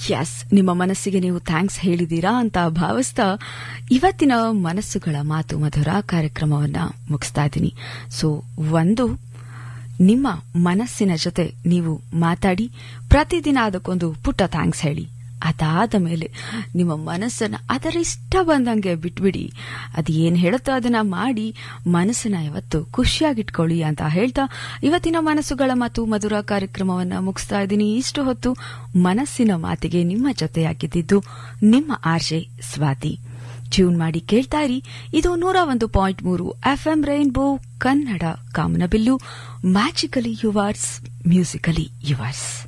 S, ನಿಮ್ಮ ಮನಸ್ಸಿಗೆ ನೀವು ಥ್ಯಾಂಕ್ಸ್ ಹೇಳಿದೀರಾ ಅಂತ ಭಾವಿಸ್ತಾ ಇವತ್ತಿನ ಮನಸ್ಸುಗಳ ಮಾತು ಮಧುರ ಕಾರ್ಯಕ್ರಮವನ್ನ ಮುಗಿಸ್ತಾ ಇದ್ದೀನಿ. ಸೊ ನಿಮ್ಮ ಮನಸ್ಸಿನ ಜೊತೆ ನೀವು ಮಾತಾಡಿ ಪ್ರತಿದಿನ ಅದಕ್ಕೊಂದು ಪುಟ್ಟ ಥ್ಯಾಂಕ್ಸ್ ಹೇಳಿ. ಅದಾದ ಮೇಲೆ ನಿಮ್ಮ ಮನಸ್ಸನ್ನ ಅದರ ಇಷ್ಟ ಬಂದಂಗೆ ಬಿಟ್ಬಿಡಿ. ಅದು ಏನ್ ಹೇಳುತ್ತೋ ಅದನ್ನ ಮಾಡಿ ಮನಸ್ಸನ್ನ ಯಾವತ್ತು ಖುಷಿಯಾಗಿಟ್ಕೊಳ್ಳಿ ಅಂತ ಹೇಳ್ತಾ ಇವತ್ತಿನ ಮನಸ್ಸುಗಳ ಮಾತು ಮಧುರ ಕಾರ್ಯಕ್ರಮವನ್ನ ಮುಗಿಸ್ತಾ ಇದ್ದೀನಿ. ಇಷ್ಟು ಹೊತ್ತು ಮನಸ್ಸಿನ ಮಾತಿಗೆ ನಿಮ್ಮ ಜೊತೆಯಾಗಿದ್ದು ನಿಮ್ಮ ಆರ್ಜೆ ಸ್ವಾತಿ. ಟ್ಯೂನ್ ಮಾಡಿ ಕೇಳ್ತಾ ಇರಿ. ಇದು 101.3 FM ರೈನ್ಬೋ ಕನ್ನಡ ಕಾಮನಬಿಲ್ಲು. Magically yours, musically yours.